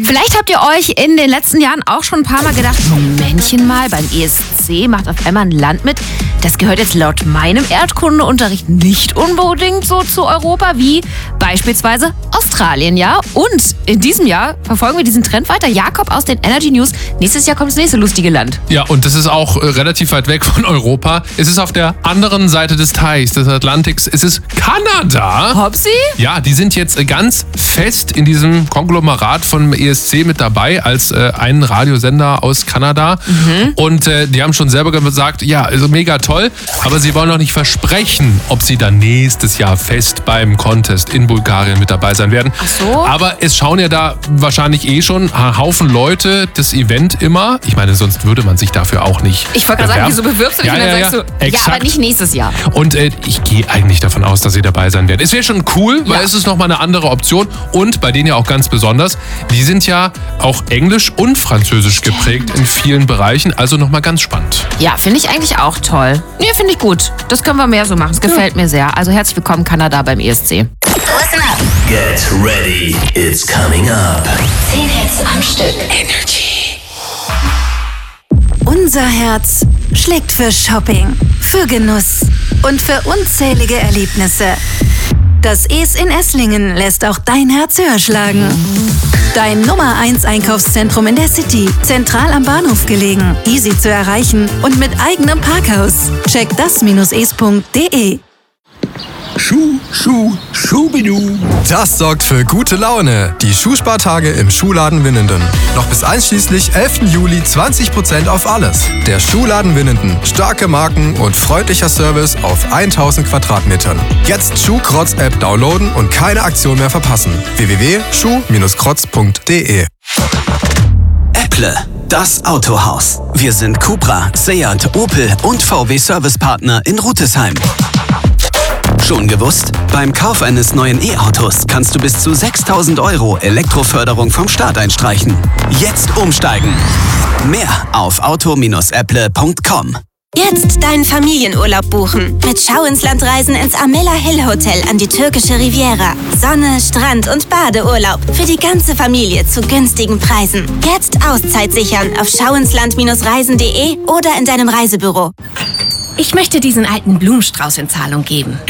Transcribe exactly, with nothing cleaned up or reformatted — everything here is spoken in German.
Vielleicht habt ihr euch in den letzten Jahren auch schon ein paar Mal gedacht, Momentchen mal, beim E S C macht auf einmal ein Land mit. Das gehört jetzt laut meinem Erdkundeunterricht nicht unbedingt so zu Europa wie beispielsweise Australien, ja? Und in diesem Jahr verfolgen wir diesen Trend weiter. Jakob aus den Energy News. Nächstes Jahr kommt das nächste lustige Land. Ja, und das ist auch äh, relativ weit weg von Europa. Es ist auf der anderen Seite des Teichs, des Atlantiks. Es ist Kanada. Hopsi? Ja, die sind jetzt äh, ganz fest in diesem Konglomerat von E S C mit dabei als äh, ein Radiosender aus Kanada. Mhm. Und äh, die haben schon selber gesagt, ja, also mega toll, aber sie wollen noch nicht versprechen, ob sie dann nächstes Jahr fest beim Contest in Bulgarien mit dabei sein werden. Ach so. Aber es schauen ja da wahrscheinlich eh schon ein Haufen Leute das Event immer. Ich meine, sonst würde man sich dafür auch nicht Ich wollte gerade sagen, wieso bewirbst du dich ja, und dann ja, sagst ja. du, Exakt. ja, aber nicht nächstes Jahr. Und äh, ich gehe eigentlich davon aus, dass sie dabei sein werden. Es wäre schon cool, weil Ja. es ist nochmal eine andere Option. Und bei denen ja auch ganz besonders, die sind ja auch englisch und französisch geprägt in vielen Bereichen. Also nochmal ganz spannend. Ja, finde ich eigentlich auch toll. Nee, finde ich gut. Das können wir mehr so machen. Es gefällt mir sehr. Also herzlich willkommen Kanada beim E S C. Listen up. Get ready, it's coming up. Zehn Hits am Stück. Energy. Unser Herz schlägt für Shopping, für Genuss und für unzählige Erlebnisse. Das Es in Esslingen lässt auch dein Herz höher schlagen. Dein Nummer eins Einkaufszentrum in der City, zentral am Bahnhof gelegen, easy zu erreichen und mit eigenem Parkhaus. Check das es punkt de. Schuh, Schuh, Schubidu. Das sorgt für gute Laune. Die Schuhspartage im Schuhladen Winnenden. Noch bis einschließlich elften Juli zwanzig Prozent auf alles. Der Schuhladen Winnenden. Starke Marken und freundlicher Service auf tausend Quadratmetern. Jetzt Schuhkrotz-App downloaden und keine Aktion mehr verpassen. w w w punkt schuh krotz punkt de. Apple, das Autohaus. Wir sind Cupra, Seat, Opel und V W Servicepartner in Rütesheim. Schon gewusst? Beim Kauf eines neuen E-Autos kannst du bis zu sechstausend Euro Elektroförderung vom Staat einstreichen. Jetzt umsteigen. Mehr auf auto Bindestrich apple punkt com. Jetzt deinen Familienurlaub buchen. Mit Schau ins Land reisen ins Amela Hill Hotel an die türkische Riviera. Sonne, Strand und Badeurlaub. Für die ganze Familie zu günstigen Preisen. Jetzt Auszeit sichern auf schauinsland reisen punkt de oder in deinem Reisebüro. Ich möchte diesen alten Blumenstrauß in Zahlung geben.